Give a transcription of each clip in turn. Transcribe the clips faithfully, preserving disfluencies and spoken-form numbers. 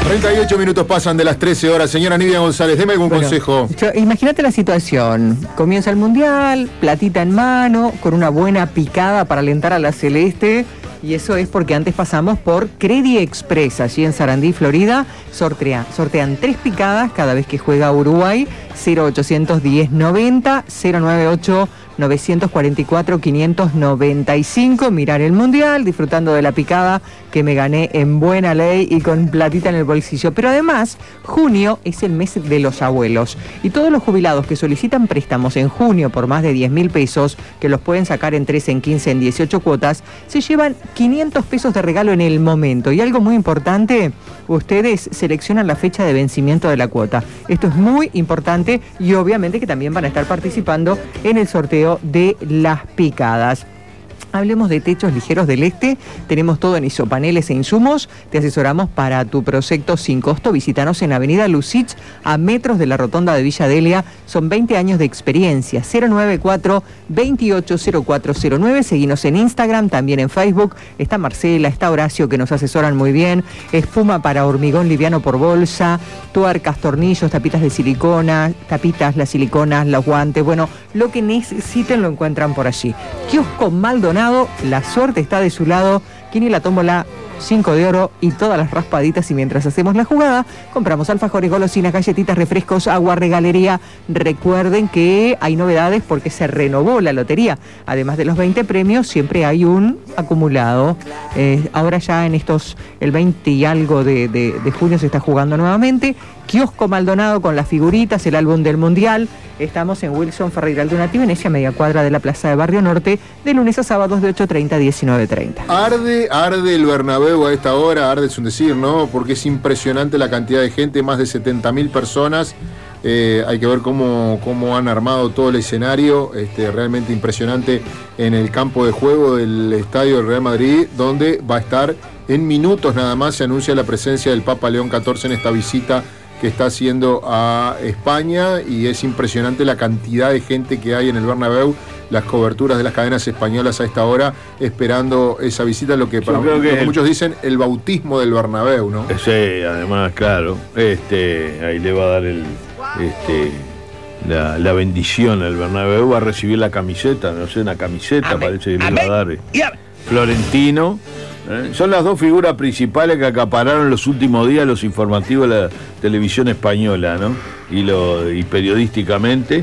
treinta y ocho minutos pasan de las trece horas. Señora Nidia González, deme algún bueno, consejo. Imagínate la situación. Comienza el Mundial, platita en mano, con una buena picada para alentar a la Celeste. Y eso es porque antes pasamos por Credit Express, allí en Sarandí, Florida. Sortea, sortean tres picadas cada vez que juega Uruguay. cero ochocientos diez noventa, cero noventa y ocho novecientos cuarenta y cuatro quinientos noventa y cinco. Mirar el Mundial, disfrutando de la picada que me gané en buena ley y con platita en el bolsillo. Pero además, junio es el mes de los abuelos. Y todos los jubilados que solicitan préstamos en junio por más de diez mil pesos, que los pueden sacar en trece, en quince, en dieciocho cuotas, se llevan quinientos pesos de regalo en el momento. Y algo muy importante, ustedes seleccionan la fecha de vencimiento de la cuota. Esto es muy importante y obviamente que también van a estar participando en el sorteo de las picadas. Hablemos de techos ligeros del este. Tenemos todo en isopaneles e insumos. Te asesoramos para tu proyecto sin costo. Visítanos en Avenida Lucich, a metros de la rotonda de Villa Delia. Son veinte años de experiencia. cero noventa y cuatro, veintiocho cero cuatro cero nueve. Seguinos en Instagram, también en Facebook. Está Marcela, está Horacio, que nos asesoran muy bien. Espuma para hormigón liviano por bolsa, tuercas, tornillos, tapitas de silicona, tapitas, las siliconas, los guantes. Bueno, lo que necesiten lo encuentran por allí. Kiosco Maldonado. La suerte está de su lado. Tiene la tómbola cinco de oro y todas las raspaditas. Y mientras hacemos la jugada, compramos alfajores, golosinas, galletitas, refrescos, agua, regalería. Recuerden que hay novedades porque se renovó la lotería. Además de los veinte premios, siempre hay un acumulado. Eh, ahora ya en estos, el veinte y algo de, de, de junio se está jugando nuevamente. Kiosco Maldonado con las figuritas, el álbum del Mundial. Estamos en Wilson Ferreira Aldunati, Venecia, media cuadra de la Plaza de Barrio Norte, de lunes a sábados de ocho treinta a diecinueve treinta. Arde, arde el Bernabéu a esta hora, arde es un decir, ¿no? Porque es impresionante la cantidad de gente, más de setenta mil personas. Eh, hay que ver cómo, cómo han armado todo el escenario, este, realmente impresionante en el campo de juego del Estadio del Real Madrid, donde va a estar en minutos nada más. Se anuncia la presencia del Papa León catorce en esta visita que está haciendo a España, y es impresionante la cantidad de gente que hay en el Bernabéu, las coberturas de las cadenas españolas a esta hora, esperando esa visita, lo que para Yo creo que lo que el... muchos dicen el bautismo del Bernabéu, ¿no? Sí, además, claro, este, ahí le va a dar el, este, la, la bendición al Bernabéu, va a recibir la camiseta, no sé, una camiseta, amén, parece que le va a dar Florentino. ¿Eh? Son las dos figuras principales que acapararon los últimos días los informativos de la televisión española, ¿no? Y, lo, y periodísticamente,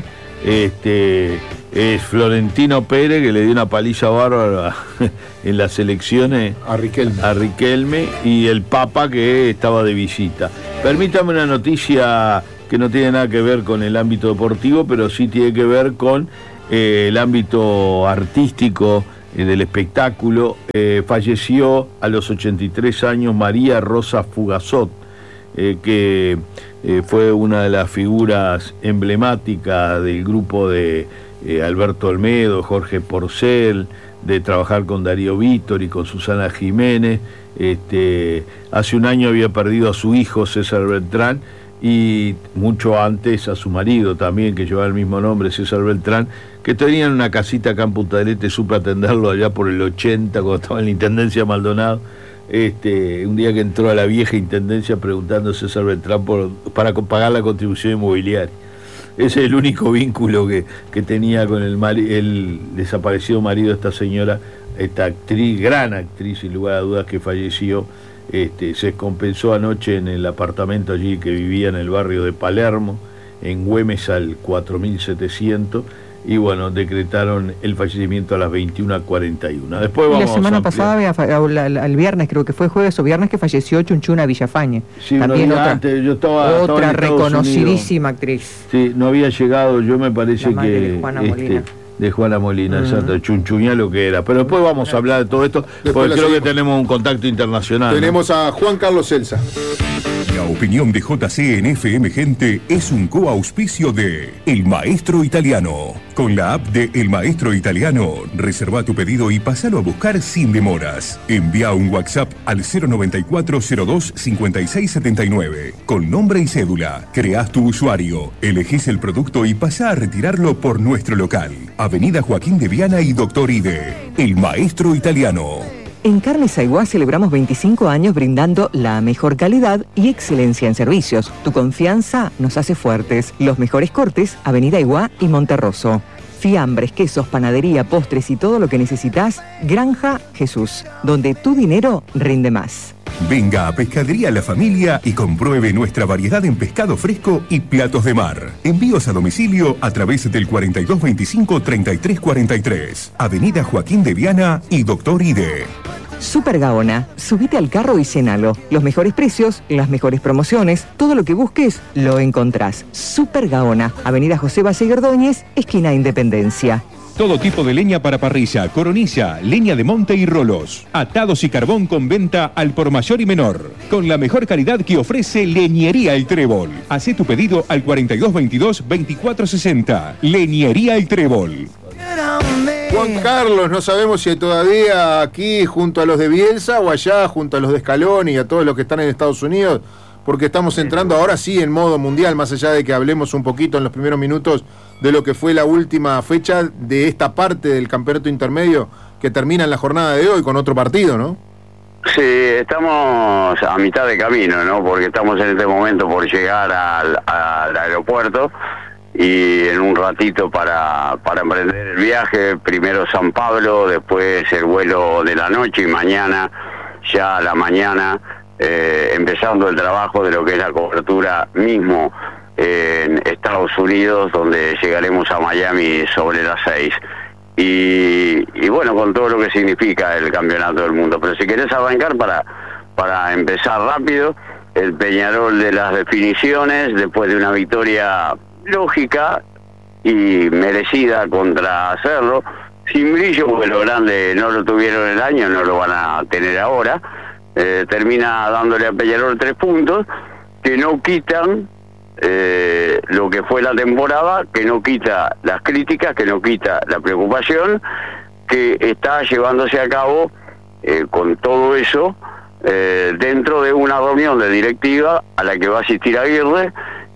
este, es Florentino Pérez, que le dio una paliza bárbara en las elecciones a Riquelme. a Riquelme, y el Papa, que estaba de visita. Permítame una noticia que no tiene nada que ver con el ámbito deportivo, pero sí tiene que ver con eh, el ámbito artístico del espectáculo. Eh, falleció a los ochenta y tres años María Rosa Fugazot, eh, que eh, fue una de las figuras emblemáticas del grupo de eh, Alberto Olmedo, Jorge Porcel, de trabajar con Darío Vítor y con Susana Jiménez. Este, hace un año había perdido a su hijo César Beltrán, y mucho antes a su marido también, que llevaba el mismo nombre, César Beltrán, que tenían una casita acá en Punta del Este. Supe atenderlo allá por el ochenta, cuando estaba en la Intendencia Maldonado. Este, un día que entró a la vieja Intendencia preguntando a César Beltrán por, para pagar la contribución inmobiliaria. Ese es el único vínculo que, que tenía con el, mari, el desaparecido marido de esta señora, esta actriz, gran actriz, sin lugar a dudas, que falleció. Este, se compensó anoche en el apartamento allí que vivía en el barrio de Palermo, en Güemes al cuatro mil setecientos, y bueno, decretaron el fallecimiento a las veintiuna cuarenta y uno. Después vamos la semana a pasada, había, el viernes, creo que fue jueves o viernes, que falleció Chunchuna Villafañe. Sí, también otra, antes, yo estaba, otra estaba reconocidísima actriz. Sí, no había llegado, yo me parece la que... de Juana este, Molina. De Juana Molina, uh-huh. exacto, Chunchuñá lo que era. Pero después vamos a hablar de todo esto, después porque creo seguimos. Que tenemos un contacto internacional. Tenemos, ¿no?, a Juan Carlos Celsa. La opinión de J C en F M Gente es un coauspicio de El Maestro Italiano. Con la app de El Maestro Italiano, reserva tu pedido y pásalo a buscar sin demoras. Envía un WhatsApp al cero noventa y cuatro cero dos cincuenta y seis setenta y nueve. Con nombre y cédula, creás tu usuario, elegís el producto y pasá a retirarlo por nuestro local. Avenida Joaquín de Viana y Doctor Ide. El Maestro Italiano. En Carnes Aiguá celebramos veinticinco años brindando la mejor calidad y excelencia en servicios. Tu confianza nos hace fuertes. Los mejores cortes, Avenida Aiguá y Monterroso. Fiambres, quesos, panadería, postres y todo lo que necesitas, Granja Jesús, donde tu dinero rinde más. Venga a Pescadería La Familia y compruebe nuestra variedad en pescado fresco y platos de mar. Envíos a domicilio a través del cuarenta y dos veinticinco treinta y tres cuarenta y tres. Avenida Joaquín de Viana y Doctor Ide. Super Gaona, subite al carro y cenalo. Los mejores precios, las mejores promociones, todo lo que busques, lo encontrás. Super Gaona, Avenida José Valle Ordóñez, esquina Independencia. Todo tipo de leña para parrilla, coronilla, leña de monte y rolos. Atados y carbón con venta al por mayor y menor. Con la mejor calidad que ofrece Leñería El Trébol. Hacé tu pedido al cuarenta y dos veintidós veinticuatro sesenta. Leñería El Trébol. Juan Carlos, no sabemos si todavía aquí junto a los de Bielsa o allá junto a los de Scaloni y a todos los que están en Estados Unidos, porque estamos entrando ahora sí en modo mundial, más allá de que hablemos un poquito en los primeros minutos de lo que fue la última fecha de esta parte del campeonato intermedio que termina en la jornada de hoy con otro partido, ¿no? Sí, estamos a mitad de camino, ¿no? Porque estamos en este momento por llegar al, al aeropuerto y en un ratito para, para emprender el viaje, primero San Pablo, después el vuelo de la noche y mañana, ya a la mañana, eh, empezando el trabajo de lo que es la cobertura mismo en Estados Unidos, donde llegaremos a Miami sobre las seis. Y, y bueno, con todo lo que significa el campeonato del mundo. Pero si querés arrancar para, para empezar rápido, el Peñarol de las definiciones, después de una victoria lógica y merecida contra Cerro, sin brillo, porque lo grande no lo tuvieron el año, no lo van a tener ahora, eh, termina dándole a Peñarol tres puntos, que no quitan eh, lo que fue la temporada, que no quita las críticas, que no quita la preocupación, que está llevándose a cabo eh, con todo eso, eh, dentro de una reunión de directiva a la que va a asistir Aguirre,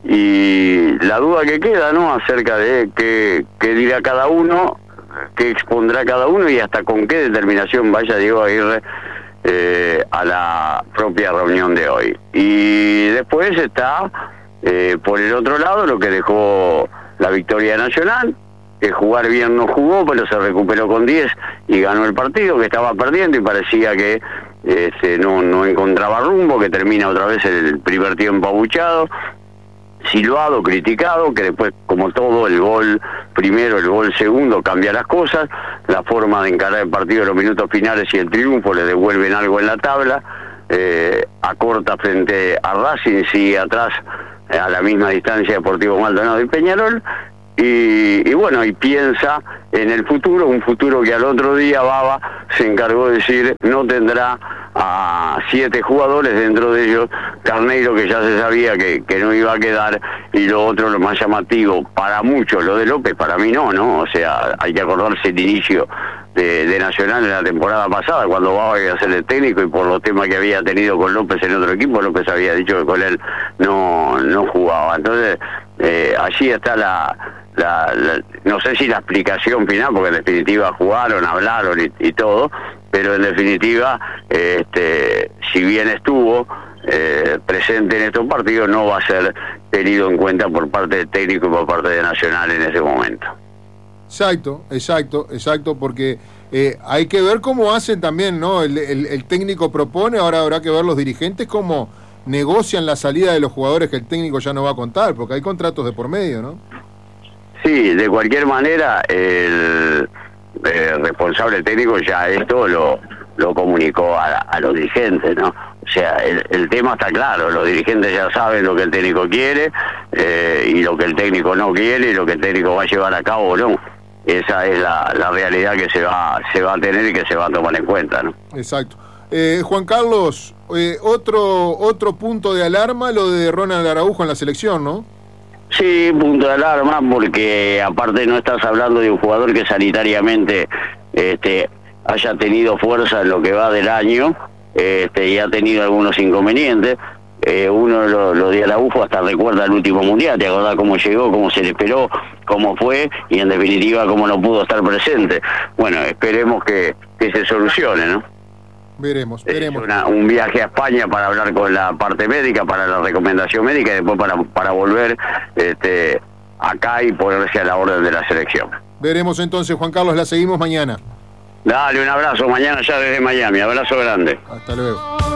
y la duda que queda, ¿no?, acerca de qué, qué dirá cada uno, qué expondrá cada uno y hasta con qué determinación vaya Diego Aguirre eh, a la propia reunión de hoy. Y después está eh, por el otro lado lo que dejó la victoria nacional, que jugar bien no jugó, pero se recuperó con diez y ganó el partido, que estaba perdiendo y parecía que este, no, no encontraba rumbo, que termina otra vez el primer tiempo abuchado, silbado, criticado, que después, como todo, el gol primero, el gol segundo, cambia las cosas, la forma de encarar el partido en los minutos finales y el triunfo le devuelven algo en la tabla, eh, acorta frente a Racing, sigue atrás eh, a la misma distancia Deportivo Maldonado y Peñarol, y, y bueno, y piensa en el futuro, un futuro que al otro día Baba se encargó de decir no tendrá a siete jugadores, dentro de ellos Carneiro, que ya se sabía que, que no iba a quedar, y lo otro, lo más llamativo para muchos, lo de López, para mí no, ¿no? O sea, hay que acordarse el inicio de, de Nacional en la temporada pasada, cuando Baba iba a ser el técnico, y por los temas que había tenido con López en otro equipo, López había dicho que con él no, no jugaba. Entonces, eh, allí está la... La, la, no sé si la explicación final, porque en definitiva jugaron, hablaron y, y todo, pero en definitiva, eh, este, si bien estuvo eh, presente en estos partidos, no va a ser tenido en cuenta por parte del técnico y por parte de Nacional en ese momento. Exacto, exacto, exacto, porque eh, hay que ver cómo hacen también, ¿no? El, el, el técnico propone, ahora habrá que ver los dirigentes cómo negocian la salida de los jugadores que el técnico ya no va a contar, porque hay contratos de por medio, ¿no? Sí, de cualquier manera, el eh, responsable técnico ya esto lo, lo comunicó a, a los dirigentes, ¿no? O sea, el, el tema está claro, los dirigentes ya saben lo que el técnico quiere eh, y lo que el técnico no quiere y lo que el técnico va a llevar a cabo o no. Esa es la, la realidad que se va, se va a tener y que se va a tomar en cuenta, ¿no? Exacto. Eh, Juan Carlos, eh, otro, otro punto de alarma, lo de Ronald Araujo en la selección, ¿no? Sí, punto de alarma, porque aparte no estás hablando de un jugador que sanitariamente este, haya tenido fuerza en lo que va del año, este, y ha tenido algunos inconvenientes. Eh, uno lo, lo de Araujo hasta recuerda el último mundial, te acordás cómo llegó, cómo se le esperó, cómo fue y en definitiva cómo no pudo estar presente. Bueno, esperemos que, que se solucione, ¿no? Veremos, veremos. Una, un viaje a España para hablar con la parte médica, para la recomendación médica y después para, para volver este, acá y ponerse a la orden de la selección. Veremos entonces, Juan Carlos, la seguimos mañana. Dale, un abrazo, mañana ya desde Miami, abrazo grande. Hasta luego.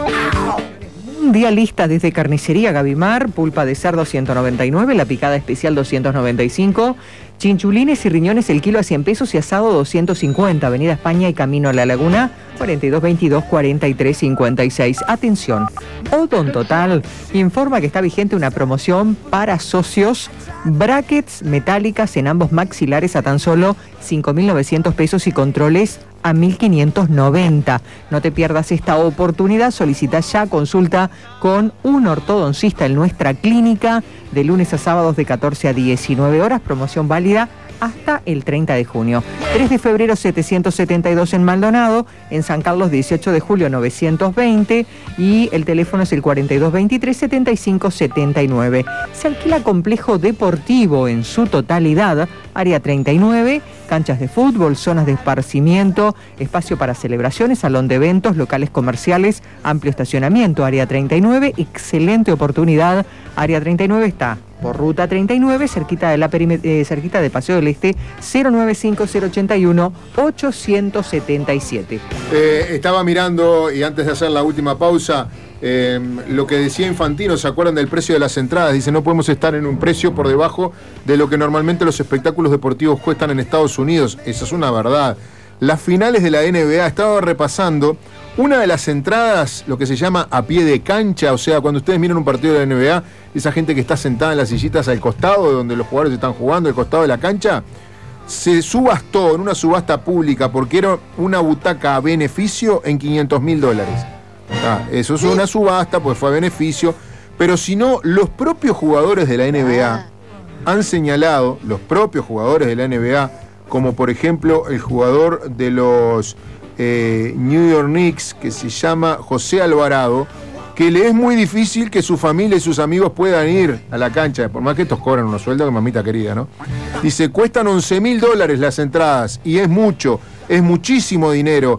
Mundialista desde Carnicería Gavimar, pulpa de cerdo ciento noventa y nueve, la picada especial doscientos noventa y cinco, chinchulines y riñones el kilo a cien pesos y asado doscientos cincuenta, Avenida España y Camino a la Laguna, cuarenta y dos veintidós, cuarenta y tres cincuenta y seis. Atención, Odon Total informa que está vigente una promoción para socios, brackets metálicas en ambos maxilares a tan solo cinco mil novecientos pesos y controles a mil quinientos noventa. No te pierdas esta oportunidad, solicita ya consulta con un ortodoncista en nuestra clínica de lunes a sábados de catorce a diecinueve horas, promoción válida hasta el treinta de junio. tres de febrero setecientos setenta y dos en Maldonado, en San Carlos dieciocho de julio novecientos veinte y el teléfono es el cuarenta y dos veintitrés, setenta y cinco setenta y nueve. Se alquila complejo deportivo en su totalidad, área treinta y nueve, canchas de fútbol, zonas de esparcimiento, espacio para celebraciones, salón de eventos, locales comerciales, amplio estacionamiento, área treinta y nueve, excelente oportunidad. Área treinta y nueve está por ruta treinta y nueve, cerquita de la perime- eh, cerquita de Paseo del Este, cero nueve cinco cero ocho uno ocho siete siete. Eh, estaba mirando, y antes de hacer la última pausa, eh, lo que decía Infantino, ¿se acuerdan del precio de las entradas? Dice, no podemos estar en un precio por debajo de lo que normalmente los espectáculos deportivos cuestan en Estados Unidos. Esa es una verdad. Las finales de la N B A, estaba repasando, una de las entradas, lo que se llama a pie de cancha, o sea, cuando ustedes miran un partido de la N B A, esa gente que está sentada en las sillitas al costado, de donde los jugadores están jugando, al costado de la cancha, se subastó en una subasta pública porque era una butaca a beneficio en quinientos mil dólares. Ah, eso es una subasta, pues fue a beneficio, pero si no, los propios jugadores de la N B A han señalado, los propios jugadores de la N B A, como por ejemplo el jugador de los eh, New York Knicks, que se llama José Alvarado, que le es muy difícil que su familia y sus amigos puedan ir a la cancha, por más que estos cobran unos sueldos, que mamita querida, ¿no? Dice, cuestan once mil dólares las entradas, y es mucho, es muchísimo dinero.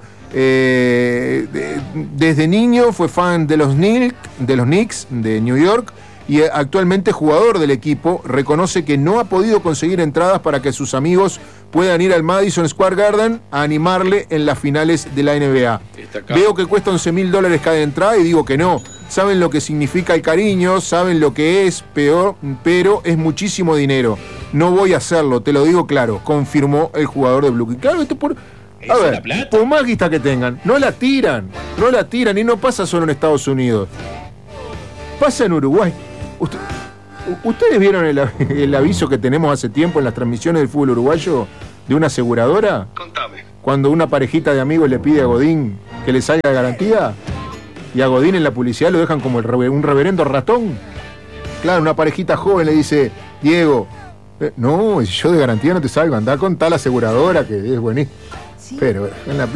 Eh, de, desde niño fue fan de los, Knicks, de los Knicks de New York, y actualmente jugador del equipo, reconoce que no ha podido conseguir entradas para que sus amigos puedan ir al Madison Square Garden a animarle en las finales de la N B A. Veo que cuesta once mil dólares cada entrada y digo que no. Saben lo que significa el cariño, saben lo que es, peor, pero es muchísimo dinero. No voy a hacerlo, te lo digo claro, confirmó el jugador de Brooklyn. Claro, esto por... A ver, por más guita que tengan, no la tiran, no la tiran y no pasa solo en Estados Unidos. Pasa en Uruguay. Usted, ¿Ustedes vieron el, el aviso que tenemos hace tiempo en las transmisiones del fútbol uruguayo de una aseguradora? Contame. Cuando una parejita de amigos le pide a Godín que le salga de garantía y a Godín en la publicidad lo dejan como el, un reverendo ratón. Claro, una parejita joven le dice, Diego, eh, no, yo de garantía no te salgo, andá con tal aseguradora que es buenísimo. Sí. Pero en la